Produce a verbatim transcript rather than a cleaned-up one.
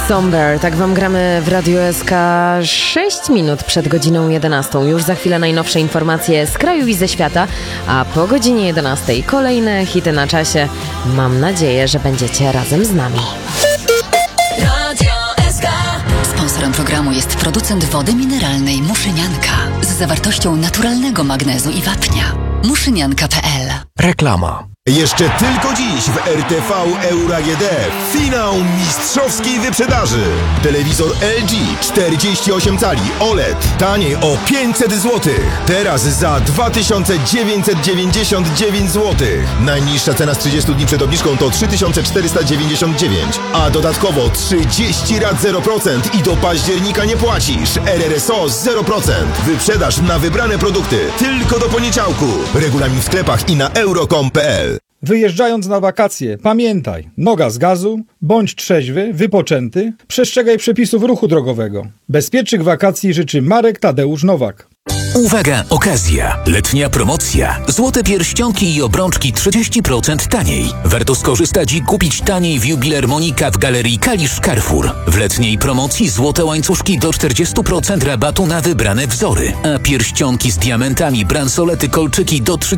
Somber, tak wam gramy w Radiu S K sześć minut przed godziną jedenastą. Już za chwilę najnowsze informacje z kraju i ze świata, a po godzinie jedenastej kolejne hity na czasie. Mam nadzieję, że będziecie razem z nami. Radio S K. Sponsorem programu jest producent wody mineralnej Muszynianka z zawartością naturalnego magnezu i wapnia. muszynianka kropka p l. Reklama. Jeszcze tylko dziś w R T V Euro A G D finał mistrzowskiej wyprzedaży. Telewizor L G czterdzieści osiem cali O L E D taniej o pięćset złotych. Teraz za dwa tysiące dziewięćset dziewięćdziesiąt dziewięć złotych. Najniższa cena z trzydziestu dni przed obniżką to trzy tysiące czterysta dziewięćdziesiąt dziewięć, a dodatkowo trzydzieści rat zero procent i do października nie płacisz. R R S O zero procent. Wyprzedaż na wybrane produkty tylko do poniedziałku. Regulamin w sklepach i na euro kropka com kropka p l. Wyjeżdżając na wakacje, pamiętaj, noga z gazu, bądź trzeźwy, wypoczęty, przestrzegaj przepisów ruchu drogowego. Bezpiecznych wakacji życzy Marek Tadeusz Nowak. Uwaga, okazja. Letnia promocja. Złote pierścionki i obrączki trzydzieści procent taniej. Warto skorzystać i kupić taniej w Jubiler Monika w Galerii Kalisz Carrefour. W letniej promocji złote łańcuszki do czterdzieści procent rabatu na wybrane wzory, a pierścionki z diamentami, bransolety, kolczyki do